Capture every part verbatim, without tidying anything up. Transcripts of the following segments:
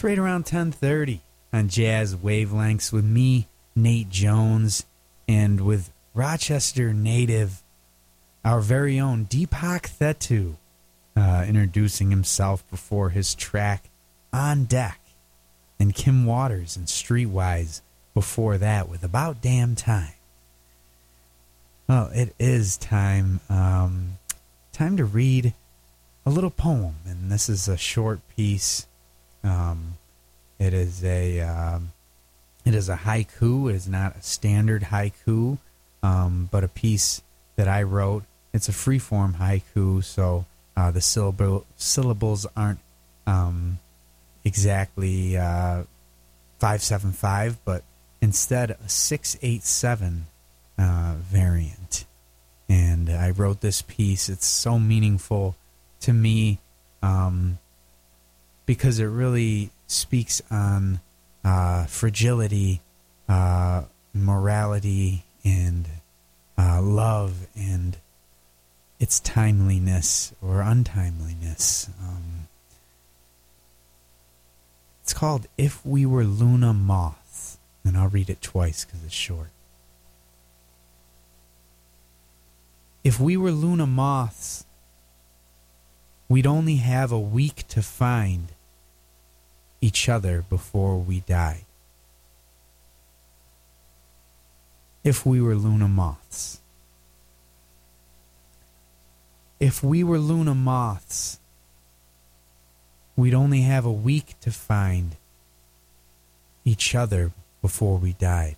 It's right around ten thirty on Jazz Wavelengths with me, Nate Jones, and with Rochester native, our very own Deepak Thetu, uh, introducing himself before his track On Deck, and Kim Waters and Streetwise before that with About Damn Time. Well, it is time, um, time to read a little poem, and this is a short piece. Um, it is a um, it is a haiku. It is not a standard haiku, um, but a piece that I wrote. It's a freeform haiku, so uh, the syllable, syllables aren't um, exactly uh, five seven five, but instead a six eight seven uh, variant. And I wrote this piece. It's so meaningful to me um, because it really speaks on uh, fragility, uh, morality, and uh, love, and its timeliness or untimeliness. Um, it's called If We Were Luna Moths, and I'll read it twice because it's short. If we were Luna Moths, we'd only have a week to find each other before we died. If we were Luna Moths. If we were Luna Moths, we'd only have a week to find each other before we died.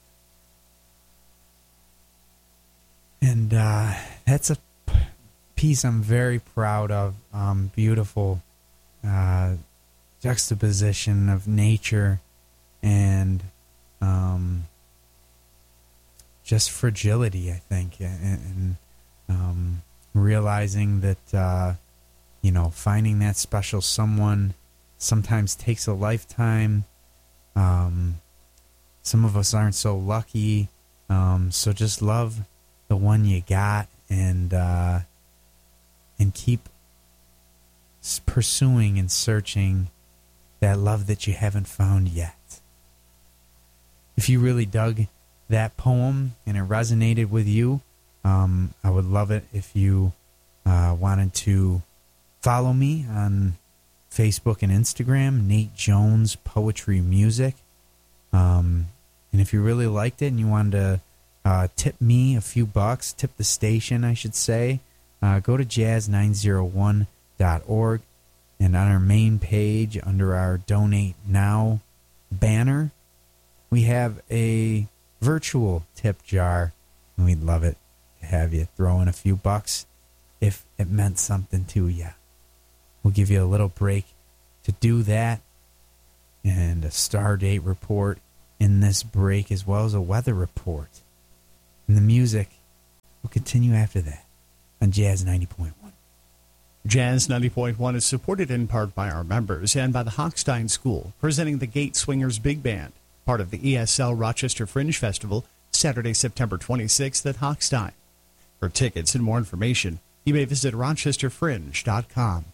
And uh, that's a piece I'm very proud of. Um, beautiful uh, juxtaposition of nature and um, just fragility, I think, and, and um, realizing that, uh, you know, finding that special someone sometimes takes a lifetime. Um, some of us aren't so lucky, um, so just love the one you got, and uh, and keep pursuing and searching that love that you haven't found yet. If you really dug that poem and it resonated with you, um, I would love it if you uh, wanted to follow me on Facebook and Instagram, Nate Jones Poetry Music. Um, and if you really liked it and you wanted to Uh, tip me a few bucks, tip the station, I should say, uh, go to jazz nine oh one dot org, and on our main page, under our Donate Now banner, we have a virtual tip jar, and we'd love it to have you throw in a few bucks if it meant something to you. We'll give you a little break to do that, and a star date report in this break, as well as a weather report. And the music will continue after that on Jazz ninety point one. Jazz ninety point one is supported in part by our members and by the Hochstein School, presenting the Gate Swingers Big Band, part of the E S L Rochester Fringe Festival, Saturday, September twenty-sixth at Hochstein. For tickets and more information, you may visit rochester fringe dot com.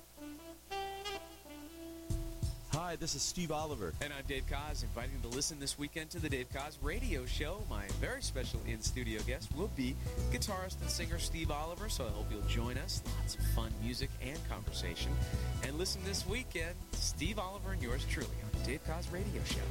Hi, this is Steve Oliver. And I'm Dave Koz, inviting you to listen this weekend to the Dave Koz Radio Show. My very special in-studio guest will be guitarist and singer Steve Oliver, so I hope you'll join us. Lots of fun music and conversation. And listen this weekend, Steve Oliver and yours truly on the Dave Koz Radio Show.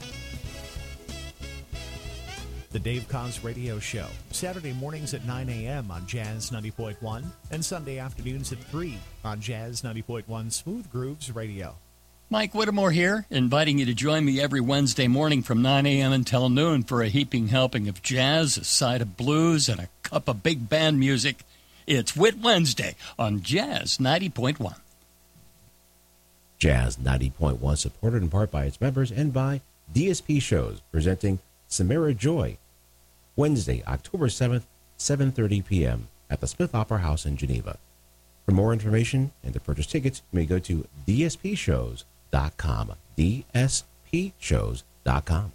The Dave Koz Radio Show, Saturday mornings at nine a.m. on Jazz ninety point one and Sunday afternoons at three on Jazz ninety point one Smooth Grooves Radio. Mike Whittemore here, inviting you to join me every Wednesday morning from nine a.m. until noon for a heaping helping of jazz, a side of blues, and a cup of big band music. It's Whit Wednesday on Jazz ninety point one. Jazz ninety point one, supported in part by its members and by D S P Shows, presenting Samara Joy, Wednesday, October seventh, seven thirty p.m. at the Smith Opera House in Geneva. For more information and to purchase tickets, you may go to d s p shows dot com. d s p shows dot com.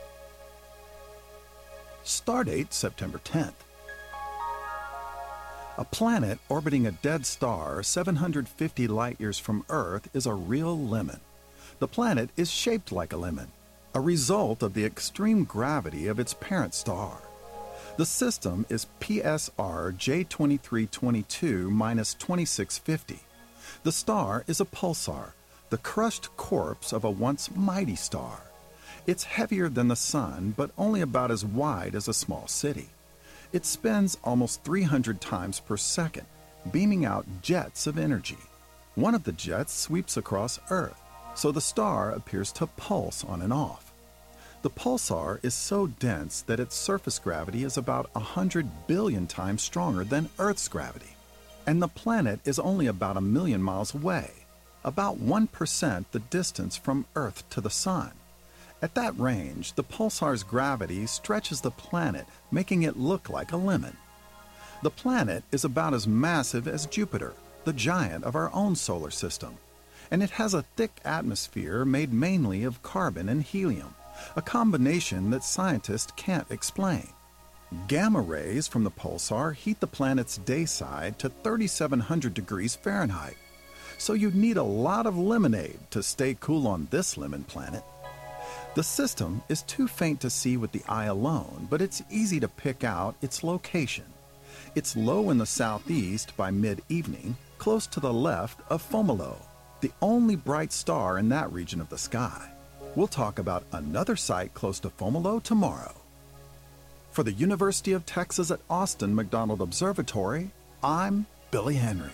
Stardate September tenth. A planet orbiting a dead star seven hundred fifty light-years from Earth is a real lemon. The planet is shaped like a lemon, a result of the extreme gravity of its parent star. The system is P S R J twenty-three twenty-two dash twenty-six fifty. The star is a pulsar, the crushed corpse of a once mighty star. It's heavier than the Sun, but only about as wide as a small city. It spins almost three hundred times per second, beaming out jets of energy. One of the jets sweeps across Earth, so the star appears to pulse on and off. The pulsar is so dense that its surface gravity is about one hundred billion times stronger than Earth's gravity. And the planet is only about a million miles away, about one percent the distance from Earth to the Sun. At that range, the pulsar's gravity stretches the planet, making it look like a lemon. The planet is about as massive as Jupiter, the giant of our own solar system, and it has a thick atmosphere made mainly of carbon and helium, a combination that scientists can't explain. Gamma rays from the pulsar heat the planet's day side to thirty-seven hundred degrees Fahrenheit, so you'd need a lot of lemonade to stay cool on this lemon planet. The system is too faint to see with the eye alone, but it's easy to pick out its location. It's low in the southeast by mid-evening, close to the left of Fomalhaut, the only bright star in that region of the sky. We'll talk about another site close to Fomalhaut tomorrow. For the University of Texas at Austin McDonald Observatory, I'm Billy Henry.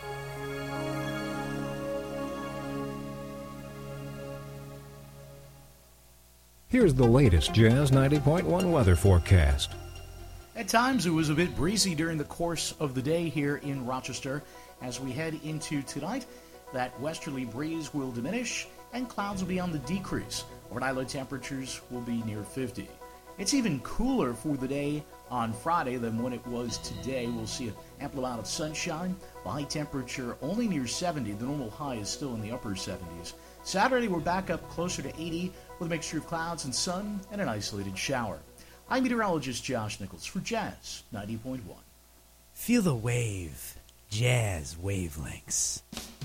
Here's the latest Jazz ninety point one weather forecast. At times it was a bit breezy during the course of the day here in Rochester. As we head into tonight, that westerly breeze will diminish and clouds will be on the decrease. Overnight low temperatures will be near fifty. It's even cooler for the day on Friday than when it was today. We'll see an ample amount of sunshine. The high temperature only near seventy. The normal high is still in the upper seventies. Saturday, we're back up closer to eighty with a mixture of clouds and sun and an isolated shower. I'm meteorologist Josh Nichols for Jazz ninety point one. Feel the wave. Jazz wavelengths.